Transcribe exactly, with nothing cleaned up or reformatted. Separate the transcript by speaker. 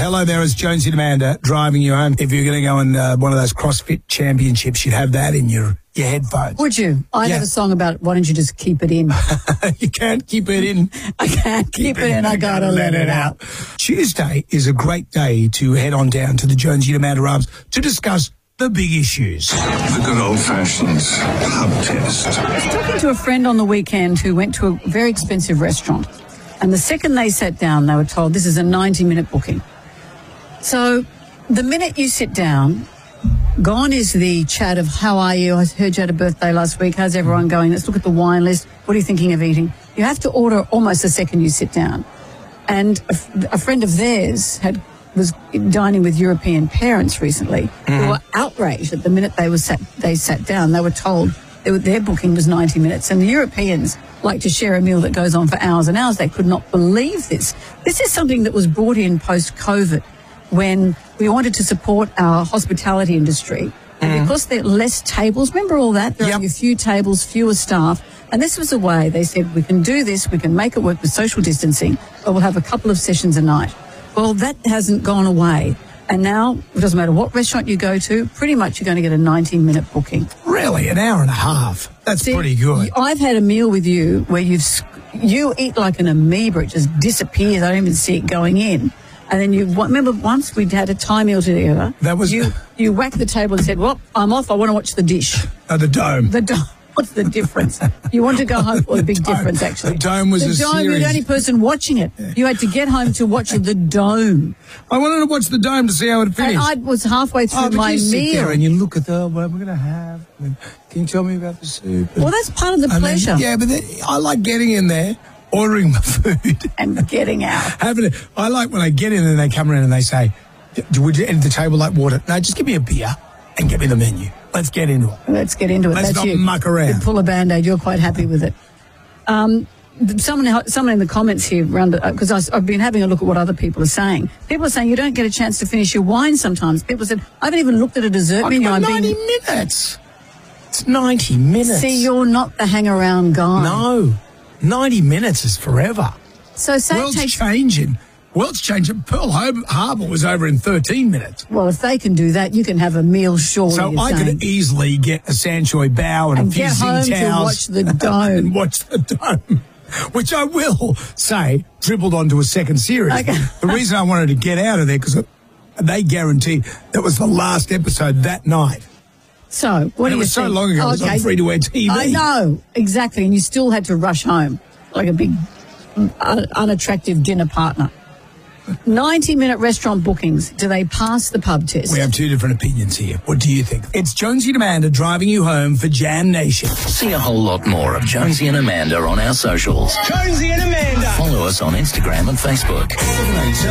Speaker 1: Hello there, it's Jonesy and Amanda driving you home. If you're going to go in uh, one of those CrossFit championships, you'd have that in your, your headphones.
Speaker 2: Would you? I
Speaker 1: Yeah.
Speaker 2: have a song about why don't you just keep it in?
Speaker 1: You can't keep it in.
Speaker 2: I can't keep it in. I gotta let it out.
Speaker 1: Tuesday is a great day to head on down to the Jonesy and Amanda Arms to discuss the big issues.
Speaker 3: The good old-fashioned pub test.
Speaker 2: I was talking to a friend on the weekend who went to a very expensive restaurant, and the second they sat down, they were told this is a ninety-minute booking. So the minute you sit down, gone is the chat of how are you? I heard you had a birthday last week. How's everyone going? Let's look at the wine list. What are you thinking of eating? You have to order almost the second you sit down. And a, a friend of theirs had was dining with European parents recently mm. who were outraged at the minute they were sat they sat down. They were told they were, their booking was ninety minutes, and the Europeans like to share a meal that goes on for hours and hours. They could not believe this. This is something that was brought in post-COVID, when we wanted to support our hospitality industry. And
Speaker 1: Mm.
Speaker 2: because there are less tables, remember all that? There are
Speaker 1: Yep.
Speaker 2: only a few tables, fewer staff. And this was a way they said, we can do this, we can make it work with social distancing, but we'll have a couple of sessions a night. Well, that hasn't gone away. And now, it doesn't matter what restaurant you go to, pretty much you're going to get a ninety-minute booking.
Speaker 1: Really? An hour and a half? That's
Speaker 2: See,
Speaker 1: pretty good.
Speaker 2: I've had a meal with you where you've sc- you eat like an amoeba. It just disappears. I don't even see it going in. And then you remember once we'd had a Thai meal together.
Speaker 1: That was-
Speaker 2: you. You whacked the table and said, "Well, I'm off. I want to watch the dish."
Speaker 1: Oh, the dome.
Speaker 2: The dome. What's the difference? You want to go home for a big
Speaker 1: dome-
Speaker 2: difference, actually.
Speaker 1: the dome was
Speaker 2: the
Speaker 1: a
Speaker 2: dome. You're
Speaker 1: series.
Speaker 2: the only person watching it. You had to get home to watch the dome.
Speaker 1: I wanted to watch the dome to see how it finished.
Speaker 2: And I was halfway through
Speaker 1: Oh, but
Speaker 2: my
Speaker 1: you sit
Speaker 2: meal.
Speaker 1: there and you look at the, what we're going to have. And can you tell me about the soup?
Speaker 2: Well, that's part of the
Speaker 1: And then-
Speaker 2: pleasure.
Speaker 1: yeah, but then, I like getting in there, ordering my food.
Speaker 2: And getting out.
Speaker 1: Having it. I like when I get in and they come around and they say, "D- would you enter the table like water?" No, just give me a beer and get me the menu. Let's get into it.
Speaker 2: Let's get into it.
Speaker 1: Let's
Speaker 2: That's
Speaker 1: not
Speaker 2: you.
Speaker 1: muck around.
Speaker 2: You pull a Band-Aid. You're quite happy with it. Um, someone, someone in the comments here, because I've been having a look at what other people are saying. People are saying you don't get a chance to finish your wine sometimes. People said, I haven't even looked at a dessert
Speaker 1: Oh,
Speaker 2: menu.
Speaker 1: come on,
Speaker 2: I'm
Speaker 1: ninety
Speaker 2: being...
Speaker 1: minutes. It's ninety minutes.
Speaker 2: See, you're not the hang-around guy.
Speaker 1: No. ninety minutes is forever.
Speaker 2: So say it
Speaker 1: World's
Speaker 2: takes...
Speaker 1: changing. World's changing. Pearl Harbor was over in thirteen minutes.
Speaker 2: Well, if they can do that, you can have a meal surely.
Speaker 1: So
Speaker 2: you're
Speaker 1: I
Speaker 2: saying.
Speaker 1: could easily get a Sanchoy bow and,
Speaker 2: And
Speaker 1: a few
Speaker 2: get
Speaker 1: Zing
Speaker 2: home to
Speaker 1: towels
Speaker 2: watch the dome.
Speaker 1: and watch the dome, which I will say dribbled onto a second series.
Speaker 2: Okay.
Speaker 1: The reason I wanted to get out of there because they guaranteed that was the last episode that night.
Speaker 2: So, what
Speaker 1: And
Speaker 2: do
Speaker 1: it
Speaker 2: you
Speaker 1: was so
Speaker 2: think?
Speaker 1: long ago, it was on free-to-air T V.
Speaker 2: I know, exactly. And you still had to rush home like a big, un- unattractive dinner partner. ninety-minute restaurant bookings, do they pass the pub test?
Speaker 1: We have two different opinions here. What do you think? It's Jonesy and Amanda driving you home for Jam Nation.
Speaker 4: See a whole lot more of Jonesy and Amanda on our socials.
Speaker 1: Jonesy and Amanda.
Speaker 4: Follow us on Instagram and Facebook.
Speaker 1: seven eight